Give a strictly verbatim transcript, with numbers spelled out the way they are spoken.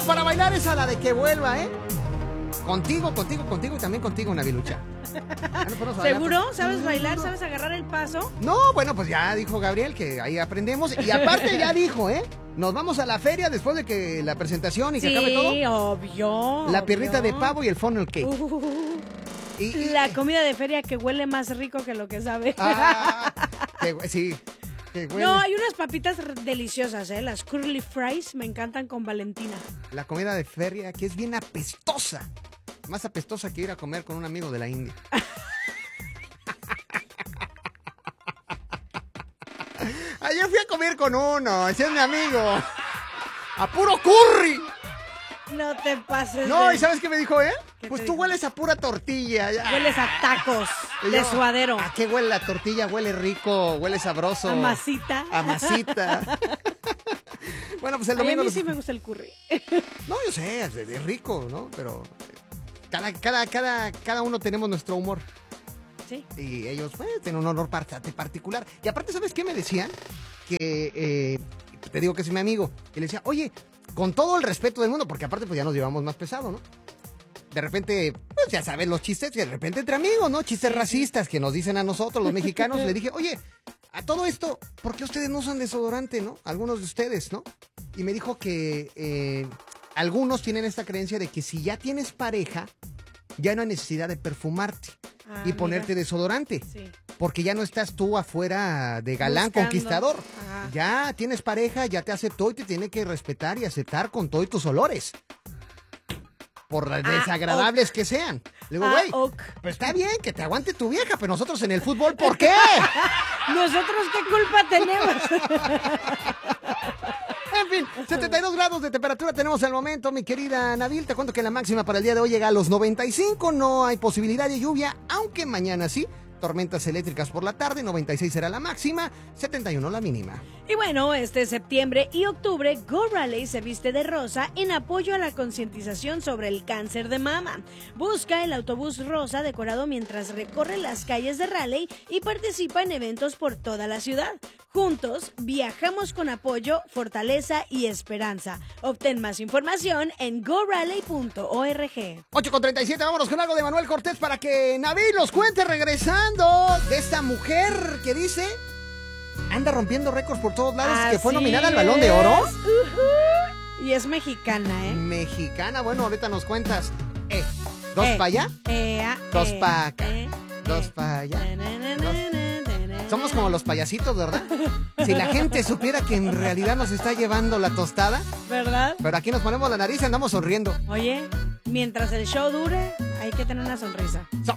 para bailar es a la de que vuelva, ¿eh? Contigo, contigo, contigo y también contigo, Navilucha. ¿Seguro? ¿Sabes bailar? ¿Sabes agarrar el paso? No, bueno, pues ya dijo Gabriel que ahí aprendemos. Y aparte ya dijo, ¿eh? Nos vamos a la feria después de que la presentación y que sí, acabe todo. Sí, obvio. La obvio. piernita de pavo y el funnel cake. Uh, y, y, la comida de feria que huele más rico que lo que sabe. Ah, que, sí. Que huele. No, hay unas papitas deliciosas, ¿eh? Las curly fries me encantan con Valentina. La comida de feria que es bien apestosa. Más apestosa que ir a comer con un amigo de la India. Ayer fui a comer con uno, ese es mi amigo. A puro curry. No te pases. No, de... ¿y sabes qué me dijo él? Pues tú dijo? hueles a pura tortilla. Hueles a tacos yo, de suadero. ¿A qué huele la tortilla? Huele rico, huele sabroso. A masita. A masita. Bueno, pues el domingo... Ay, a mí los... sí me gusta el curry. No, yo sé, es, es rico, ¿no? Pero cada, cada, cada, cada uno tenemos nuestro humor. Sí. Y ellos, pues, tienen un honor particular. Y aparte, ¿sabes qué me decían? Que, eh, te digo que es mi amigo. Y le decía, oye, con todo el respeto del mundo, porque aparte, pues, ya nos llevamos más pesado, ¿no? De repente, pues, ya sabes, los chistes, de repente entre amigos, ¿no? Chistes racistas que nos dicen a nosotros, los mexicanos. Le dije, oye, a todo esto, ¿por qué ustedes no usan desodorante, no? Algunos de ustedes, ¿no? Y me dijo que eh, algunos tienen esta creencia de que si ya tienes pareja, ya no hay necesidad de perfumarte. Ah, y ponerte mira. desodorante. Sí. Porque ya no estás tú afuera de galán buscando. Conquistador. Ajá. Ya tienes pareja, ya te aceptó y te tiene que respetar y aceptar con todos tus olores. Por ah, desagradables ok. que sean. Le digo, güey, ah, okay. pues está bien que te aguante tu vieja, pero nosotros en el fútbol, ¿por qué? ¿Nosotros qué culpa tenemos? En fin, setenta y dos grados de temperatura tenemos al momento, mi querida Nabil. Te cuento que la máxima para el día de hoy llega a los noventa y cinco. No hay posibilidad de lluvia, aunque mañana sí. Tormentas eléctricas por la tarde, noventa y seis será la máxima, setenta y uno la mínima. Y bueno, este septiembre y octubre, Go Raleigh se viste de rosa en apoyo a la concientización sobre el cáncer de mama. Busca el autobús rosa decorado mientras recorre las calles de Raleigh y participa en eventos por toda la ciudad. Juntos, viajamos con apoyo, fortaleza y esperanza. Obtén más información en go raleigh punto org. ocho con treinta y siete, vámonos con algo de Manuel Cortés para que Nabil nos cuente regresando de esta mujer que dice anda rompiendo récords por todos lados, Así que fue nominada al Balón de Oro. Uh-huh. Y es mexicana, ¿eh? Mexicana, bueno, ahorita nos cuentas. Eh, ¿Dos eh, para allá? Eh, ah, dos eh, para acá. Eh, dos eh, para allá. Na, na, na, na, na, Somos como los payasitos, ¿verdad? Si la gente supiera que en realidad nos está llevando la tostada. ¿Verdad? Pero aquí nos ponemos la nariz y andamos sonriendo. Oye, mientras el show dure, hay que tener una sonrisa. So